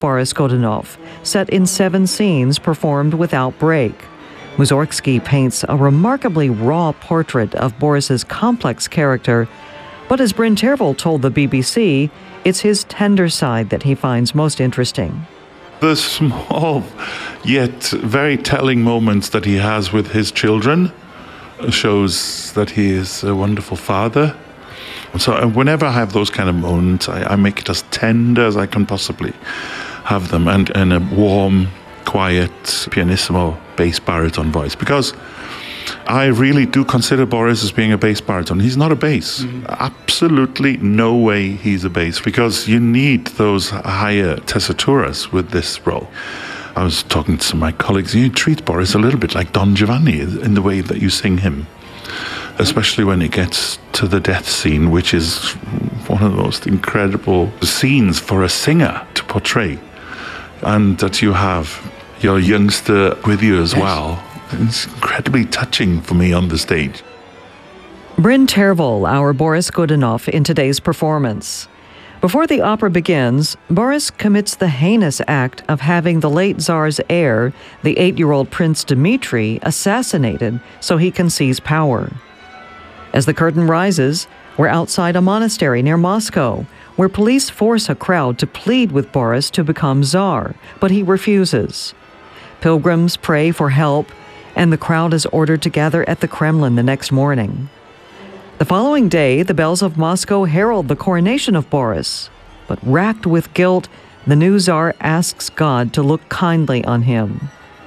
Boris Godunov, set in 7 scenes performed without break. Mussorgsky paints a remarkably raw portrait of Boris's complex character, but as Bryn Tervel told the BBC, it's his tender side that he finds most interesting. The small yet very telling moments that he has with his children shows that he is a wonderful father. So whenever I have those kind of moments, I make it as tender as I can possibly have them, and in a warm, quiet, pianissimo bass baritone voice, because I really do consider Boris as being a bass baritone. He's not a bass. Absolutely no way he's a bass, because you need those higher tessituras with this role. I was talking to some of my colleagues, and you treat Boris a little bit like Don Giovanni in the way that you sing him, especially when it gets to the death scene, which is one of the most incredible scenes for a singer to portray. And that you have your youngster with you as well. It's incredibly touching for me on the stage. Bryn Tervel, our Boris Godunov, in today's performance. Before the opera begins, Boris commits the heinous act of having the late Tsar's heir, the 8-year-old Prince Dmitri, assassinated so he can seize power. As the curtain rises, we're outside a monastery near Moscow, where police force a crowd to plead with Boris to become Tsar, but he refuses. Pilgrims pray for help, and the crowd is ordered to gather at the Kremlin the next morning. The following day, the bells of Moscow herald the coronation of Boris, but racked with guilt, the new Tsar asks God to look kindly on him.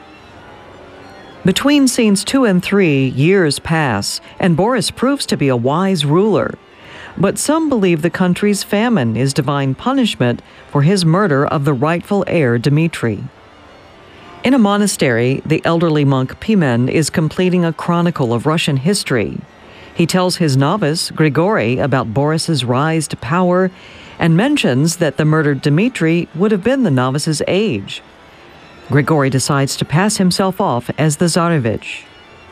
Between scenes 2 and 3, years pass, and Boris proves to be a wise ruler. But some believe the country's famine is divine punishment for his murder of the rightful heir, Dmitri. In a monastery, the elderly monk Pimen is completing a chronicle of Russian history. He tells his novice, Grigory, about Boris's rise to power and mentions that the murdered Dmitri would have been the novice's age. Grigory decides to pass himself off as the Tsarevich.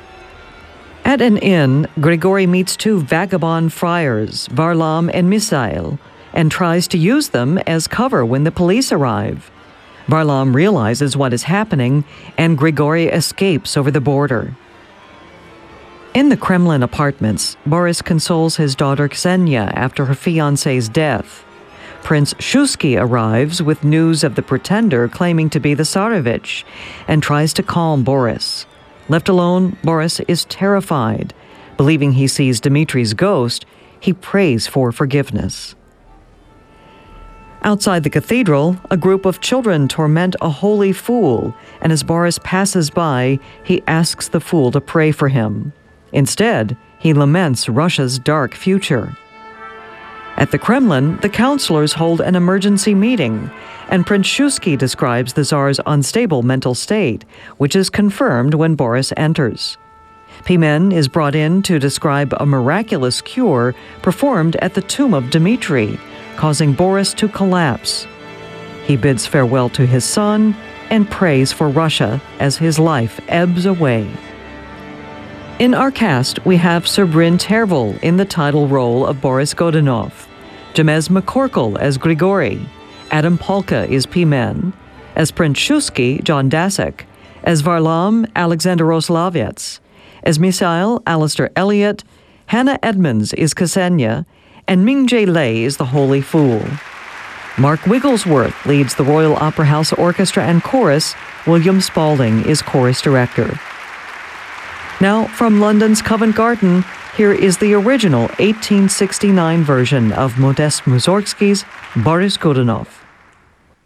At an inn, Grigory meets 2 vagabond friars, Varlam and Misail, and tries to use them as cover when the police arrive. Varlam realizes what is happening, and Grigory escapes over the border. In the Kremlin apartments, Boris consoles his daughter Ksenia after her fiancé's death. Prince Shuisky arrives with news of the pretender claiming to be the Tsarevich and tries to calm Boris. Left alone, Boris is terrified. Believing he sees Dmitri's ghost, he prays for forgiveness. Outside the cathedral, a group of children torment a holy fool, and as Boris passes by, he asks the fool to pray for him. Instead, he laments Russia's dark future. At the Kremlin, the counselors hold an emergency meeting, and Prince Shuisky describes the Tsar's unstable mental state, which is confirmed when Boris enters. Pimen is brought in to describe a miraculous cure performed at the tomb of Dmitri, causing Boris to collapse. He bids farewell to his son and prays for Russia as his life ebbs away. In our cast, we have Sir Bryn Tervel in the title role of Boris Godunov, Jemez McCorkle as Grigory, Adam Polka is Pimen, as Prince Shuisky, John Dasek, as Varlam, Alexander Roslavets, as Misail, Alistair Elliott, Hannah Edmonds is Ksenia, and Ming-Jae Lee is the Holy Fool. Mark Wigglesworth leads the Royal Opera House Orchestra and Chorus. William Spalding is chorus director. Now, from London's Covent Garden, here is the original 1869 version of Modest Mussorgsky's Boris Godunov.